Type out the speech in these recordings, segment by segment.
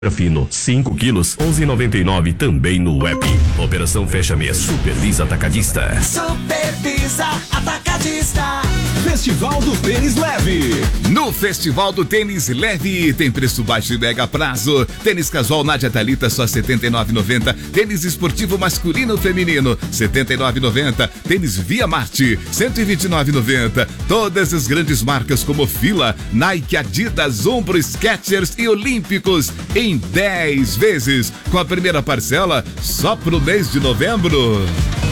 Fino, 5 quilos, 11,99 também no app. Operação Fecha Mês, Supervisa Atacadista. Supervisa Atacadista. Festival do Tênis Leve. No Festival do Tênis Leve tem preço baixo e mega prazo. Tênis casual Nádia Thalita só R$ 79,90. Tênis esportivo masculino feminino R$ 79,90. Tênis Via Marte R$ 129,90. Todas as grandes marcas como Fila, Nike, Adidas, Umbro, Skechers e Olímpicos em 10 vezes, com a primeira parcela só pro mês de novembro.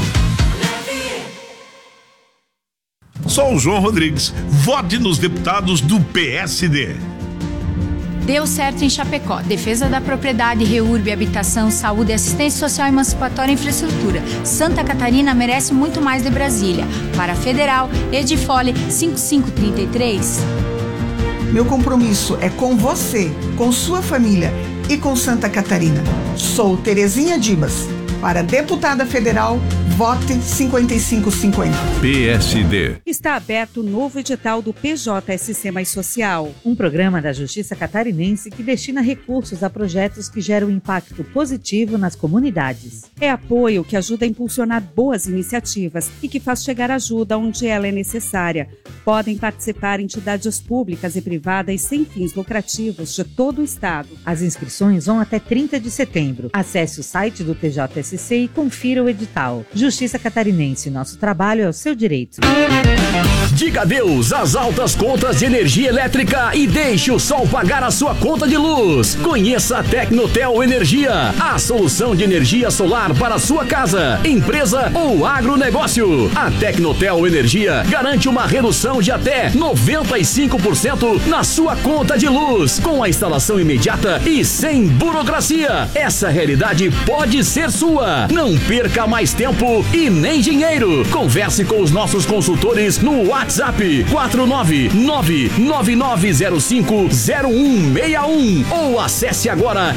Sou o João Rodrigues. Vote nos deputados do PSD. Deu certo em Chapecó. Defesa da propriedade, REURB, habitação, saúde, assistência social, emancipatória e infraestrutura. Santa Catarina merece muito mais de Brasília. Para a Federal, Edifole 5533. Meu compromisso é com você, com sua família e com Santa Catarina. Sou Terezinha Dibas. Para deputada federal, vote 5550. PSD. Está aberto o novo edital do PJSC Mais Social, um programa da Justiça Catarinense que destina recursos a projetos que geram impacto positivo nas comunidades. É apoio que ajuda a impulsionar boas iniciativas e que faz chegar ajuda onde ela é necessária. Podem participar entidades públicas e privadas sem fins lucrativos de todo o estado. As inscrições vão até 30 de setembro. Acesse o site do PJSC e confira o edital. Justiça Catarinense, nosso trabalho é o seu direito. Diga adeus às altas contas de energia elétrica e deixe o sol pagar a sua conta de luz. Conheça a Tecnotel Energia, a solução de energia solar para a sua casa, empresa ou agronegócio. A Tecnotel Energia garante uma redução de até 95% na sua conta de luz, com a instalação imediata e sem burocracia. Essa realidade pode ser sua. Não perca mais tempo e nem dinheiro. Converse com os nossos consultores no WhatsApp 49999050161 ou acesse agora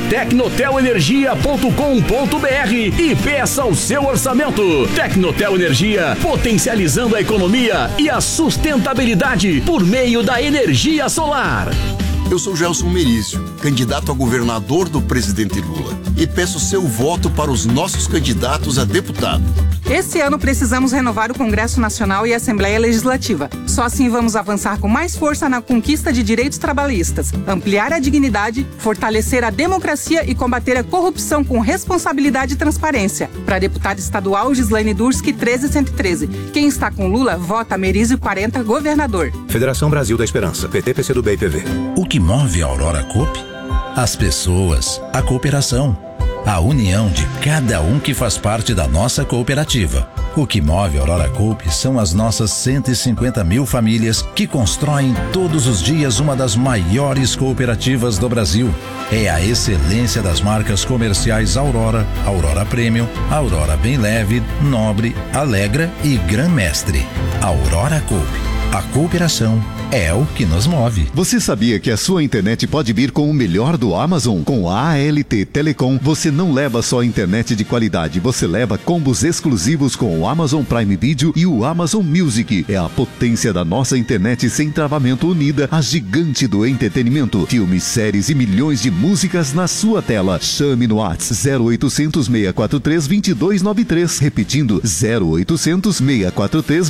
tecnotelenergia.com.br e peça o seu orçamento. Tecnotel Energia, potencializando a economia e a sustentabilidade por meio da energia solar. Eu sou Gelson Merício, candidato a governador do presidente Lula, e peço seu voto para os nossos candidatos a deputado. Esse ano precisamos renovar o Congresso Nacional e a Assembleia Legislativa. Só assim vamos avançar com mais força na conquista de direitos trabalhistas, ampliar a dignidade, fortalecer a democracia e combater a corrupção com responsabilidade e transparência. Para deputada estadual Gislaine Durski, 13113. Quem está com Lula, vota Merizio 40, governador. Federação Brasil da Esperança, PT, PCdoB e PV. O que move a Aurora Coop? As pessoas, a cooperação, a união de cada um que faz parte da nossa cooperativa. O que move a Aurora Coop são as nossas 150 mil famílias que constroem todos os dias uma das maiores cooperativas do Brasil. É a excelência das marcas comerciais Aurora, Aurora Premium, Aurora Bem Leve, Nobre, Alegra e Gran Mestre. Aurora Coop. A cooperação é o que nos move. Você sabia que a sua internet pode vir com o melhor do Amazon? Com a ALT Telecom, você não leva só internet de qualidade, você leva combos exclusivos com o Amazon Prime Video e o Amazon Music. É a potência da nossa internet sem travamento unida à gigante do entretenimento. Filmes, séries e milhões de músicas na sua tela. Chame no WhatsApp 0800 643 2293. Repetindo, 0800 643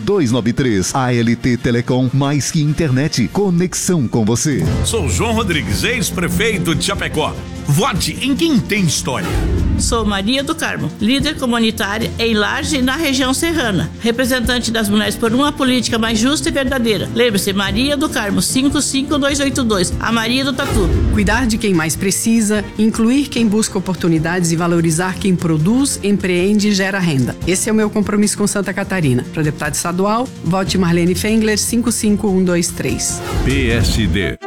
2293. ALT Telecom, mais que internet, conexão com você. Sou João Rodrigues, ex-prefeito de Chapecó. Vote em quem tem história. Sou Maria do Carmo, líder comunitária em Laje e na região serrana, representante das mulheres por uma política mais justa e verdadeira. Lembre-se, Maria do Carmo, 55282, a Maria do Tatu. Cuidar de quem mais precisa, incluir quem busca oportunidades e valorizar quem produz, empreende e gera renda. Esse é o meu compromisso com Santa Catarina. Para deputado estadual, vote Marlene Fengler, 55123. PSD.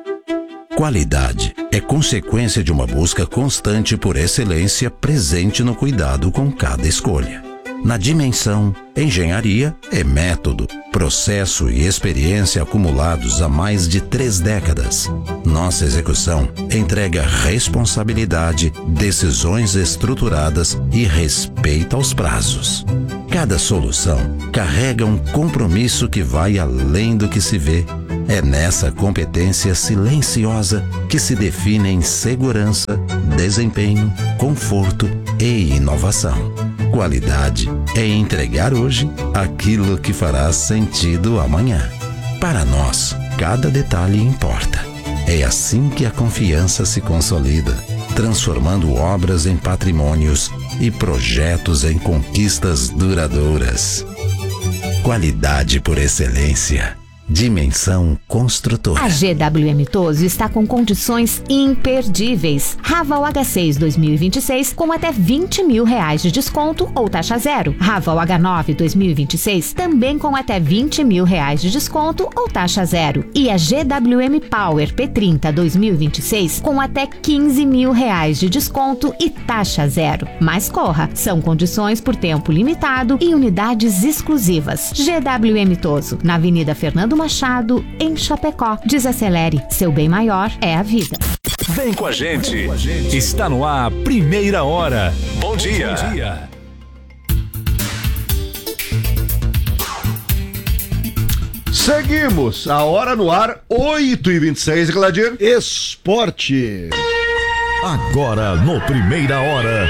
Qualidade é consequência de uma busca constante por excelência presente no cuidado com cada escolha. Na dimensão, engenharia é método, processo e experiência acumulados há mais de 3 décadas. Nossa execução entrega responsabilidade, decisões estruturadas e respeito aos prazos. Cada solução carrega um compromisso que vai além do que se vê. É nessa competência silenciosa que se definem segurança, desempenho, conforto e inovação. Qualidade é entregar hoje aquilo que fará sentido amanhã. Para nós, cada detalhe importa. É assim que a confiança se consolida, transformando obras em patrimônios e projetos em conquistas duradouras. Qualidade por excelência. Dimensão Construtora. A GWM Toso está com condições imperdíveis. Raval H6 2026 com até R$20 mil de desconto ou taxa zero. Raval H9 2026 também com até R$20 mil de desconto ou taxa zero. E a GWM Power P30 2026 com até R$15 mil de desconto e taxa zero. Mas corra, são condições por tempo limitado e unidades exclusivas. GWM Toso, na Avenida Fernando Machado, em Chapecó. Desacelere, seu bem maior é a vida. Vem com a gente. Está no ar, Primeira Hora. Bom dia. Seguimos, a hora no ar, 8h26, Gladir. Esporte. Agora no Primeira Hora,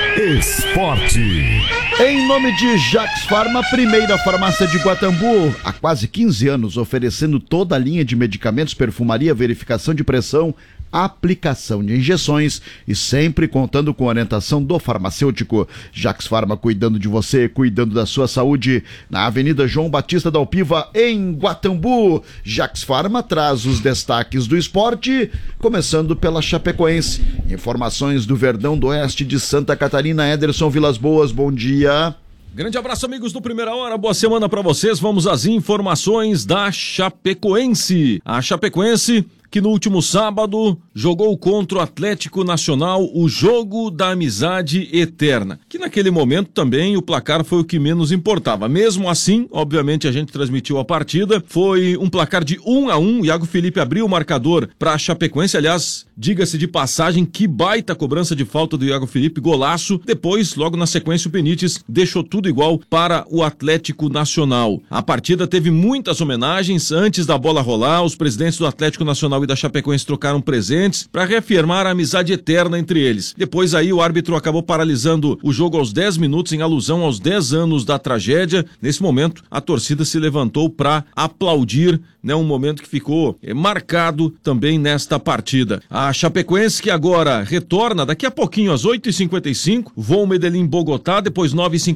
Esporte. Em nome de Jax Farma, primeira farmácia de Guatambu, há quase 15 anos oferecendo toda a linha de medicamentos, perfumaria, verificação de pressão, aplicação de injeções e sempre contando com a orientação do farmacêutico. Jax Farma, cuidando de você, cuidando da sua saúde, na Avenida João Batista da Alpiva, em Guatambu. Jax Farma traz os destaques do esporte, começando pela Chapecoense. Informações do Verdão do Oeste de Santa Catarina, Ederson Vilas Boas, bom dia. Grande abraço, amigos do Primeira Hora, boa semana para vocês. Vamos às informações da Chapecoense. A Chapecoense, que no último sábado jogou contra o Atlético Nacional o jogo da amizade eterna, que naquele momento também o placar foi o que menos importava. Mesmo assim, obviamente a gente transmitiu a partida, foi um placar de 1-1, Iago Felipe abriu o marcador para a Chapecoense, aliás, diga-se de passagem, que baita cobrança de falta do Iago Felipe, golaço. Depois, logo na sequência, o Benítez deixou tudo igual para o Atlético Nacional. A partida teve muitas homenagens. Antes da bola rolar, os presidentes do Atlético Nacional e da Chapecoense trocaram presentes para reafirmar a amizade eterna entre eles. Depois aí o árbitro acabou paralisando o jogo aos 10 minutos em alusão aos 10 anos da tragédia. Nesse momento a torcida se levantou para aplaudir, né, um momento que ficou marcado também nesta partida. A Chapecoense, que agora retorna daqui a pouquinho às 8h55, voo Medellín-Bogotá, depois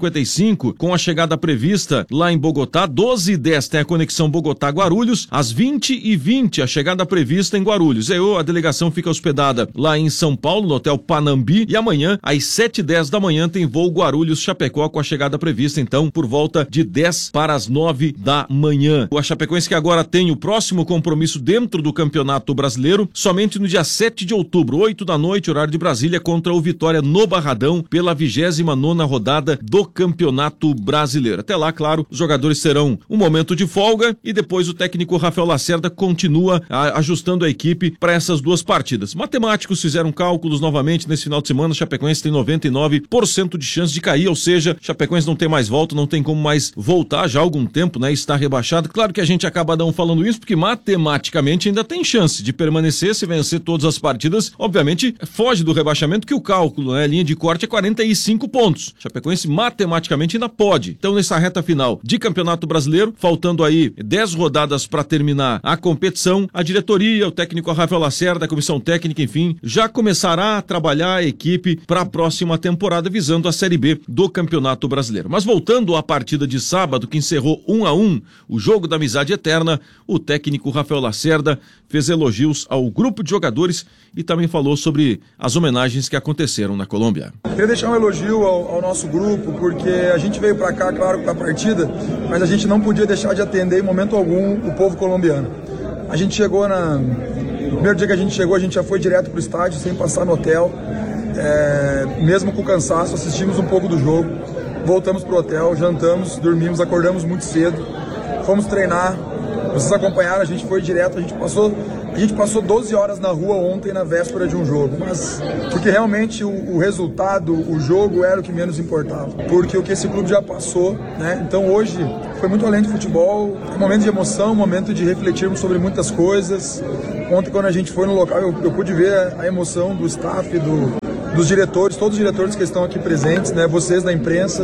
9h55 com a chegada prevista lá em Bogotá, 12h10 tem a conexão Bogotá-Guarulhos, às 20h20 a chegada prevista em Guarulhos. A delegação fica hospedada lá em São Paulo, no Hotel Panambi, e amanhã, às 7h10 da manhã, tem voo Guarulhos-Chapecó, com a chegada prevista, então, por volta de 10 para as 9 da manhã. A Chapecoense, que agora tem o próximo compromisso dentro do Campeonato Brasileiro, somente no dia 7 de outubro, 8 da noite, horário de Brasília, contra o Vitória no Barradão, pela 29ª rodada do Campeonato Brasileiro. Até lá, claro, os jogadores terão um momento de folga e depois o técnico Rafael Lacerda continua ajustando a equipe para essas duas partidas. Matemáticos fizeram cálculos novamente nesse final de semana. Chapecoense tem 99% de chance de cair, ou seja, Chapecoense não tem mais volta, não tem como mais voltar já há algum tempo, né? Está rebaixado. Claro que a gente acaba não falando isso porque matematicamente ainda tem chance de permanecer se vencer todas as partidas. Obviamente foge do rebaixamento, que o cálculo, né? Linha de corte é 45 pontos. Chapecoense matematicamente ainda pode. Então nessa reta final de Campeonato Brasileiro, faltando aí 10 rodadas para terminar a competição, a diretoria, o técnico Rafael Lacerda, a comissão técnica, enfim, já começará a trabalhar a equipe para a próxima temporada, visando a Série B do Campeonato Brasileiro. Mas voltando à partida de sábado, que encerrou 1-1, o jogo da amizade eterna, o técnico Rafael Lacerda fez elogios ao grupo de jogadores e também falou sobre as homenagens que aconteceram na Colômbia. Queria deixar um elogio ao nosso grupo, porque a gente veio para cá, claro, para a partida, mas a gente não podia deixar de atender em momento algum o povo colombiano. A gente chegou no primeiro dia que a gente chegou, a gente já foi direto para o estádio, sem passar no hotel. Mesmo com cansaço, assistimos um pouco do jogo, voltamos para o hotel, jantamos, dormimos, acordamos muito cedo, fomos treinar. Vocês acompanharam, a gente foi direto, a A gente passou 12 horas na rua ontem, na véspera de um jogo, mas porque realmente o resultado, o jogo era o que menos importava, porque o que esse clube já passou, né? Então hoje foi muito além do futebol, um momento de emoção, um momento de refletirmos sobre muitas coisas. Ontem, quando a gente foi no local, eu pude ver a emoção do staff, dos diretores, todos os diretores que estão aqui presentes, né? Vocês da imprensa,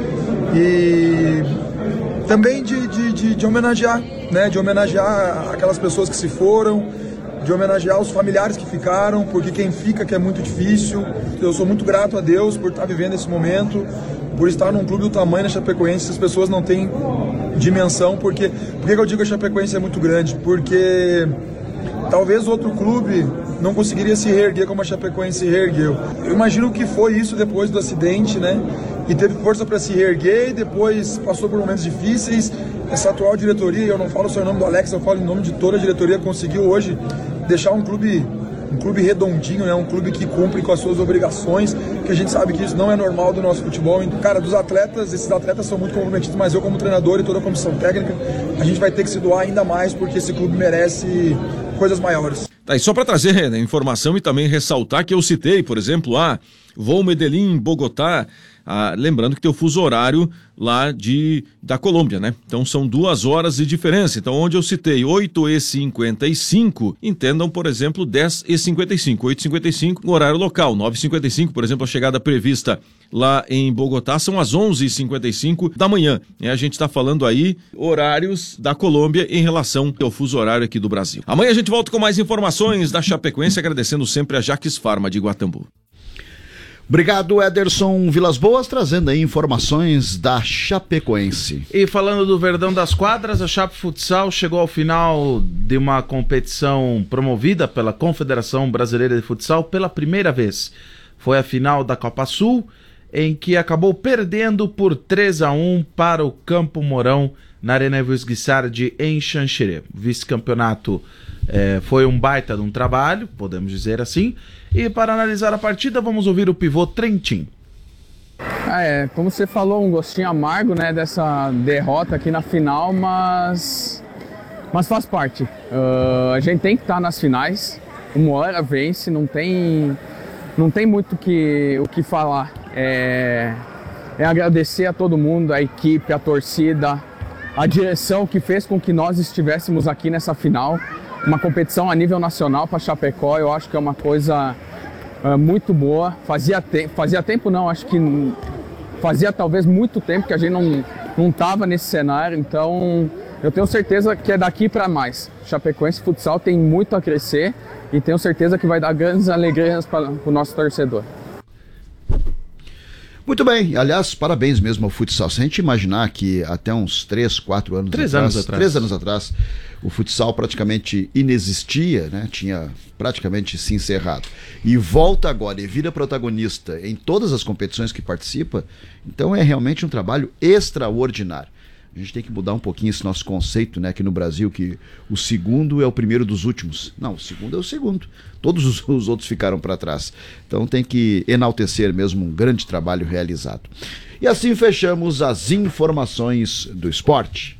e também de homenagear, né? De homenagear aquelas pessoas que se foram, de homenagear os familiares que ficaram, porque quem fica que é muito difícil. Eu sou muito grato a Deus por estar vivendo esse momento, por estar num clube do tamanho da Chapecoense. As pessoas não têm dimensão, por que eu digo que a Chapecoense é muito grande? Porque talvez outro clube não conseguiria se reerguer como a Chapecoense se reergueu. Eu imagino que foi isso depois do acidente, né? E teve força para se reerguer e depois passou por momentos difíceis. Essa atual diretoria, eu não falo só em nome do Alex, eu falo em nome de toda a diretoria, conseguiu hoje deixar um clube redondinho, né? Um clube que cumpre com as suas obrigações, que a gente sabe que isso não é normal do nosso futebol. Cara, dos atletas, esses atletas são muito comprometidos, mas eu como treinador e toda a comissão técnica, a gente vai ter que se doar ainda mais, porque esse clube merece coisas maiores. Tá, e só para trazer, né, informação e também ressaltar que eu citei, por exemplo, voo Medellín, Bogotá, lembrando que tem o fuso horário lá da Colômbia, né? Então são 2 horas de diferença. Então onde eu citei 8h55, entendam, por exemplo, 10h55, 8h55 no horário local, 9h55, por exemplo, a chegada prevista lá em Bogotá são às 11h55 da manhã. A gente está falando aí horários da Colômbia em relação ao fuso horário aqui do Brasil. Amanhã a gente volta com mais informações da Chapecoense, agradecendo sempre a Jaques Pharma de Guatambu. Obrigado, Ederson Vilas Boas, trazendo aí informações da Chapecoense. E falando do Verdão das Quadras, a Chape Futsal chegou ao final de uma competição promovida pela Confederação Brasileira de Futsal pela primeira vez. Foi a final da Copa Sul, em que acabou perdendo por 3-1 para o Campo Mourão, na Arena Evis Guissardi, em Xanxerê. O vice-campeonato foi um baita de um trabalho, podemos dizer assim. E para analisar a partida, vamos ouvir o pivô Trentin. Como você falou, um gostinho amargo, né, dessa derrota aqui na final, mas faz parte. A gente tem que estar nas finais, uma hora vence, não tem muito o que falar. É agradecer a todo mundo, a equipe, a torcida, a direção que fez com que nós estivéssemos aqui nessa final. Uma competição a nível nacional para Chapecó, eu acho que é uma coisa muito boa. Fazia tempo não, acho que fazia talvez muito tempo que a gente não estava nesse cenário, então eu tenho certeza que é daqui para mais. Chapecoense Futsal tem muito a crescer e tenho certeza que vai dar grandes alegrias para o nosso torcedor. Muito bem, aliás, parabéns mesmo ao futsal. Se a gente imaginar que até uns 3 anos atrás, o futsal praticamente inexistia, né? Tinha praticamente se encerrado. E volta agora e vira protagonista em todas as competições que participa, então é realmente um trabalho extraordinário. A gente tem que mudar um pouquinho esse nosso conceito, né, aqui no Brasil, que o segundo é o primeiro dos últimos. Não, o segundo é o segundo. Todos os outros ficaram para trás. Então tem que enaltecer mesmo um grande trabalho realizado. E assim fechamos as informações do esporte.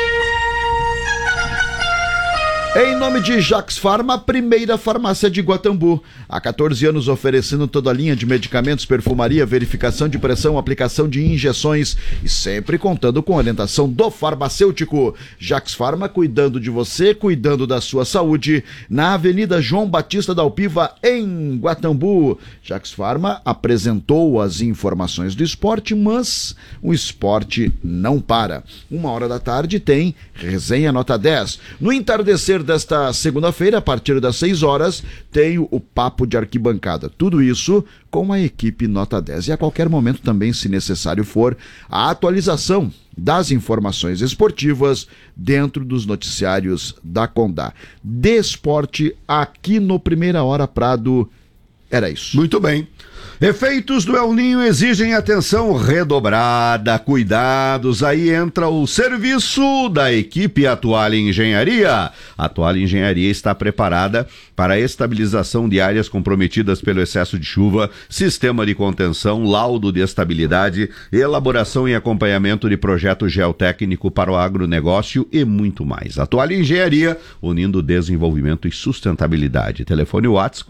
Em nome de Jaques Pharma, a primeira farmácia de Guatambu. Há 14 anos oferecendo toda a linha de medicamentos, perfumaria, verificação de pressão, aplicação de injeções e sempre contando com a orientação do farmacêutico. Jaques Pharma, cuidando de você, cuidando da sua saúde, na Avenida João Batista da Alpiva, em Guatambu. Jaques Pharma apresentou as informações do esporte, mas o esporte não para. 13h tem Resenha Nota 10. No entardecer desta segunda-feira, a partir das 6 horas, tem o Papo de Arquibancada. Tudo isso com a equipe Nota 10. E a qualquer momento também, se necessário for, a atualização das informações esportivas dentro dos noticiários da Condá. De esporte, aqui no Primeira Hora Prado, era isso. Muito bem. Efeitos do El Ninho exigem atenção redobrada, cuidados. Aí entra o serviço da equipe Atuale Engenharia. A Atuale Engenharia está preparada para a estabilização de áreas comprometidas pelo excesso de chuva, sistema de contenção, laudo de estabilidade, elaboração e acompanhamento de projeto geotécnico para o agronegócio e muito mais. Atuale Engenharia, unindo desenvolvimento e sustentabilidade. Telefone WhatsApp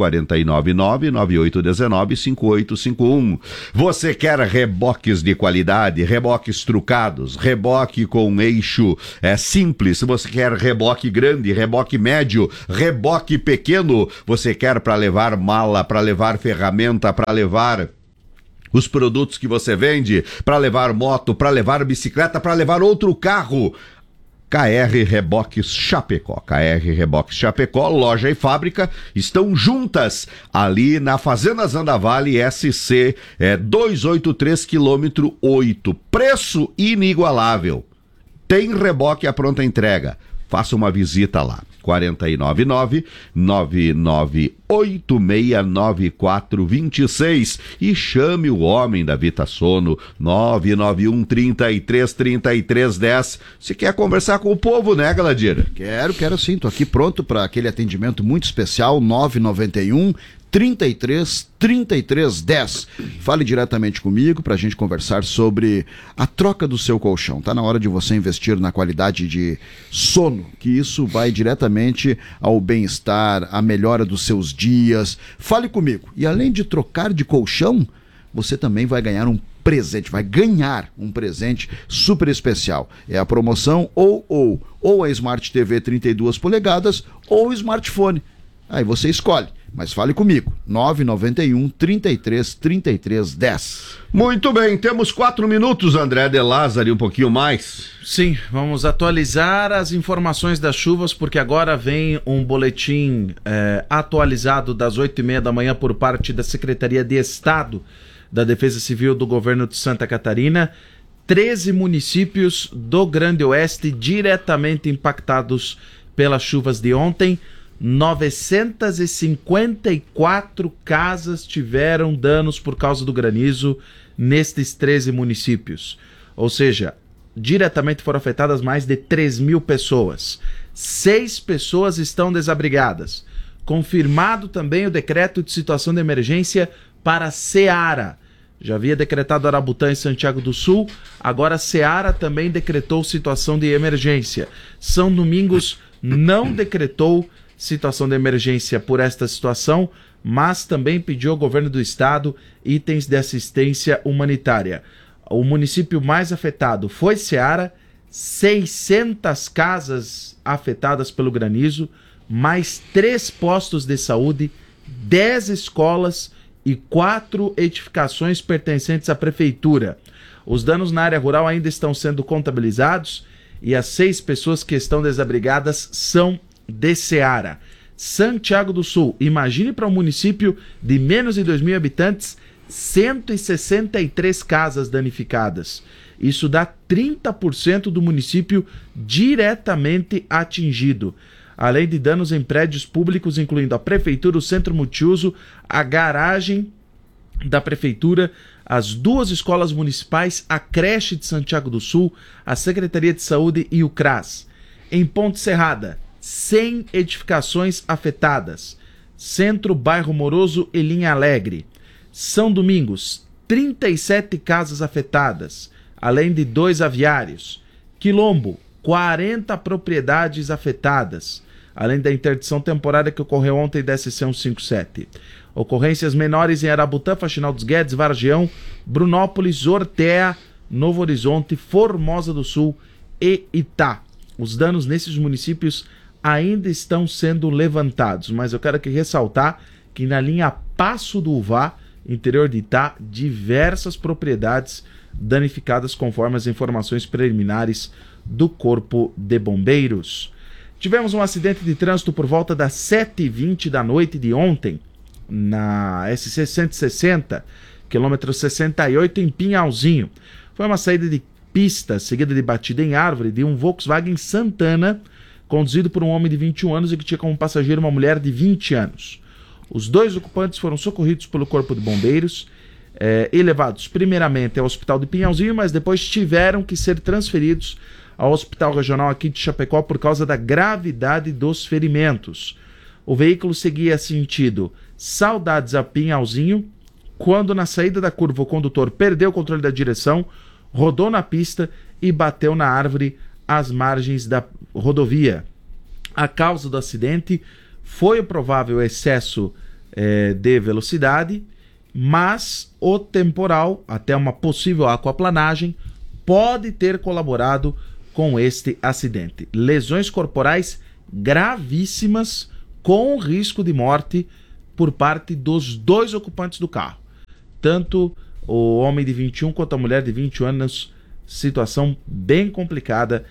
499-9819-5851. Você quer reboques de qualidade, reboques trucados, reboque com eixo simples, você quer reboque grande, reboque médio, reboque pequeno, você quer para levar mala, para levar ferramenta, para levar os produtos que você vende, para levar moto, para levar bicicleta, para levar outro carro. KR Reboques Chapecó. KR Reboques Chapecó, loja e fábrica estão juntas ali na Fazenda Zandavale SC 283 km 8. Preço inigualável. Tem reboque à pronta entrega. Faça uma visita lá. 499-9986-9426 e chame o homem da Vita Sono 991-33-3310. Se quer conversar com o povo, né, Galadira? Quero sim, tô aqui pronto para aquele atendimento muito especial, 991-33-3310. Fale diretamente comigo para a gente conversar sobre a troca do seu colchão. Tá na hora de você investir na qualidade de sono, que isso vai diretamente ao bem-estar, à melhora dos seus dias. Fale comigo. E além de trocar de colchão, você também vai ganhar um presente, super especial. É a promoção ou a Smart TV 32 polegadas ou o smartphone. Aí você escolhe. Mas fale comigo, 991-33-3310. Muito bem, temos 4 minutos, André de Lázaro, um pouquinho mais. Sim, vamos atualizar as informações das chuvas, porque agora vem um boletim atualizado das 8h30 da manhã por parte da Secretaria de Estado da Defesa Civil do Governo de Santa Catarina. 13 municípios do Grande Oeste diretamente impactados pelas chuvas de ontem. 954 casas tiveram danos por causa do granizo nestes 13 municípios. Ou seja, diretamente foram afetadas mais de 3.000 pessoas. 6 pessoas estão desabrigadas. Confirmado também o decreto de situação de emergência para Ceará. Já havia decretado Arabutã e Santiago do Sul, agora Ceará também decretou situação de emergência. São Domingos não decretou situação de emergência por esta situação, mas também pediu ao governo do estado itens de assistência humanitária. O município mais afetado foi Ceará, 600 casas afetadas pelo granizo, mais 3 postos de saúde, 10 escolas e 4 edificações pertencentes à prefeitura. Os danos na área rural ainda estão sendo contabilizados e as 6 pessoas que estão desabrigadas são de Ceará. Santiago do Sul, imagine para um município de menos de 2.000 habitantes, 163 casas danificadas. Isso dá 30% do município diretamente atingido. Além de danos em prédios públicos, incluindo a prefeitura, o centro multiuso, a garagem da prefeitura, as 2 escolas municipais, a creche de Santiago do Sul, a Secretaria de Saúde e o CRAS. Em Ponte Serrada, 100 edificações afetadas. Centro, Bairro Moroso e Linha Alegre. São Domingos, 37 casas afetadas, além de 2 aviários. Quilombo, 40 propriedades afetadas, além da interdição temporária que ocorreu ontem da SC 157. Ocorrências menores em Arabutã, Faxinal dos Guedes, Vargião, Brunópolis, Ortea, Novo Horizonte, Formosa do Sul e Itá. Os danos nesses municípios ainda estão sendo levantados, mas eu quero aqui ressaltar que na linha Passo do Uvá, interior de Itá, diversas propriedades danificadas conforme as informações preliminares do Corpo de Bombeiros. Tivemos um acidente de trânsito por volta das 7h20 da noite de ontem, na SC 160, quilômetro 68, em Pinhalzinho. Foi uma saída de pista, seguida de batida em árvore, de um Volkswagen Santana, conduzido por um homem de 21 anos e que tinha como passageiro uma mulher de 20 anos. Os 2 ocupantes foram socorridos pelo Corpo de Bombeiros e levados primeiramente ao Hospital de Pinhalzinho, mas depois tiveram que ser transferidos ao Hospital Regional aqui de Chapecó por causa da gravidade dos ferimentos. O veículo seguia sentido Saudades a Pinhalzinho, quando na saída da curva o condutor perdeu o controle da direção, rodou na pista e bateu na árvore às margens da rodovia. A causa do acidente foi o provável excesso de velocidade, mas o temporal, até uma possível aquaplanagem, pode ter colaborado com este acidente. Lesões corporais gravíssimas com risco de morte por parte dos 2 ocupantes do carro. Tanto o homem de 21 quanto a mulher de 20 anos, situação bem complicada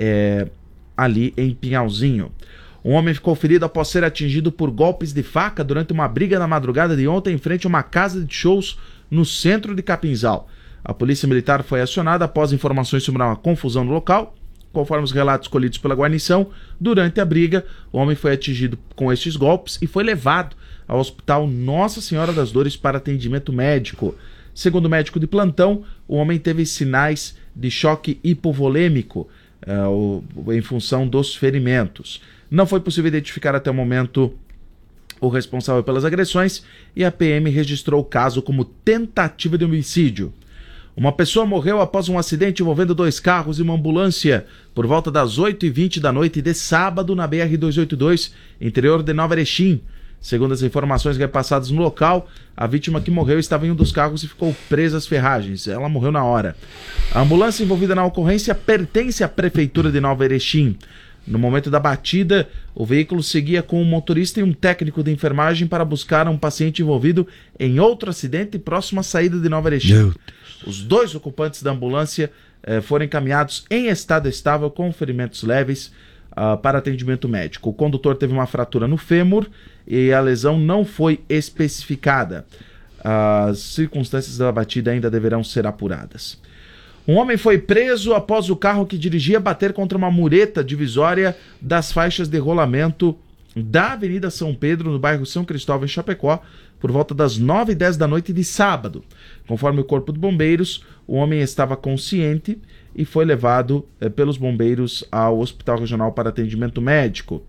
ali em Pinhalzinho. Um homem ficou ferido após ser atingido por golpes de faca durante uma briga na madrugada de ontem em frente a uma casa de shows no centro de Capinzal. A polícia militar foi acionada após informações sobre uma confusão no local. Conforme os relatos colhidos pela guarnição, durante a briga, o homem foi atingido com estes golpes e foi levado ao Hospital Nossa Senhora das Dores para atendimento médico. Segundo o médico de plantão, o homem teve sinais de choque hipovolêmico em função dos ferimentos. Não foi possível identificar até o momento o responsável pelas agressões e a PM registrou o caso como tentativa de homicídio. Uma pessoa morreu após um acidente envolvendo 2 carros e uma ambulância por volta das 8h20 da noite de sábado na BR-282, interior de Nova Erechim. Segundo as informações repassadas no local, a vítima que morreu estava em um dos carros e ficou presa às ferragens. Ela morreu na hora. A ambulância envolvida na ocorrência pertence à Prefeitura de Nova Erechim. No momento da batida, o veículo seguia com um motorista e um técnico de enfermagem para buscar um paciente envolvido em outro acidente próximo à saída de Nova Erechim. Os 2 ocupantes da ambulância foram encaminhados em estado estável com ferimentos leves para atendimento médico. O condutor teve uma fratura no fêmur e a lesão não foi especificada. As circunstâncias da batida ainda deverão ser apuradas. Um homem foi preso após o carro que dirigia bater contra uma mureta divisória das faixas de rolamento da Avenida São Pedro, no bairro São Cristóvão, em Chapecó, por volta das 9h10 da noite de sábado. Conforme o Corpo de Bombeiros, o homem estava consciente e foi levado pelos bombeiros ao Hospital Regional para atendimento médico.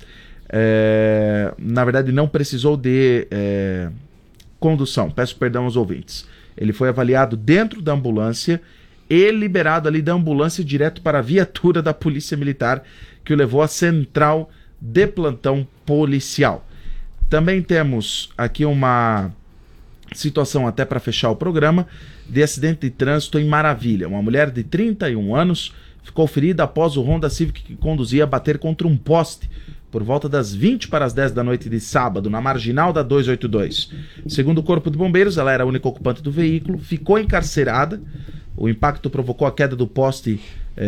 Na verdade, não precisou de condução, peço perdão aos ouvintes. Ele foi avaliado dentro da ambulância e liberado ali da ambulância direto para a viatura da Polícia Militar, que o levou à central de plantão policial. Também temos aqui uma situação, até para fechar o programa, de acidente de trânsito em Maravilha. Uma mulher de 31 anos ficou ferida após o Honda Civic que conduzia a bater contra um poste por volta das 20 para as 10 da noite de sábado, na marginal da 282. Segundo o Corpo de Bombeiros, ela era a única ocupante do veículo, ficou encarcerada. O impacto provocou a queda do poste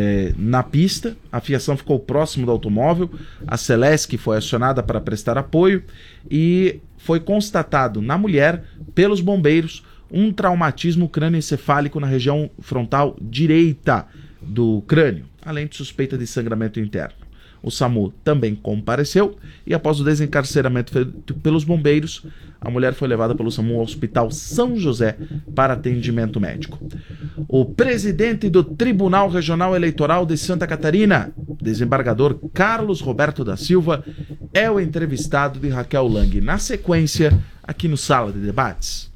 na pista, a fiação ficou próximo do automóvel, a Celesc foi acionada para prestar apoio e foi constatado na mulher, pelos bombeiros, um traumatismo crânioencefálico na região frontal direita do crânio, além de suspeita de sangramento interno. O SAMU também compareceu e após o desencarceramento feito pelos bombeiros, a mulher foi levada pelo SAMU ao Hospital São José para atendimento médico. O presidente do Tribunal Regional Eleitoral de Santa Catarina, desembargador Carlos Roberto da Silva, é o entrevistado de Raquel Lang. Na sequência, aqui no Sala de Debates.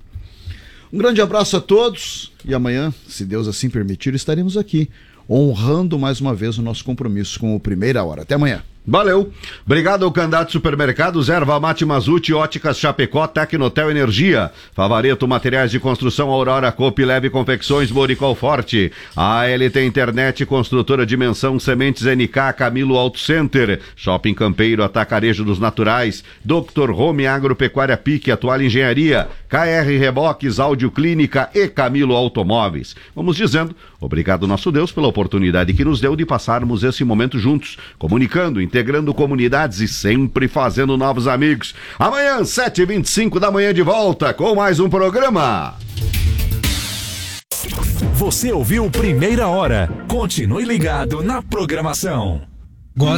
Um grande abraço a todos e amanhã, se Deus assim permitir, estaremos aqui honrando mais uma vez o nosso compromisso com o Primeira Hora. Até amanhã. Valeu. Obrigado ao Candidato Supermercados, Erva Mate Mazuti, Óticas Chapecó, Tecnotel Energia, Favareto Materiais de Construção, Aurora Coop, Leve Confecções, Boricol Forte, ALT Internet, Construtora Dimensão, Sementes NK, Camilo Auto Center, Shopping Campeiro, Atacarejo dos Naturais, Dr. Home Agropecuária Pique, Atual Engenharia, KR Reboques, Áudio Clínica e Camilo Automóveis. Vamos dizendo, obrigado nosso Deus pela oportunidade que nos deu de passarmos esse momento juntos, comunicando, integrando comunidades e sempre fazendo novos amigos. Amanhã, 7h25 da manhã, de volta com mais um programa. Você ouviu Primeira Hora. Continue ligado na programação.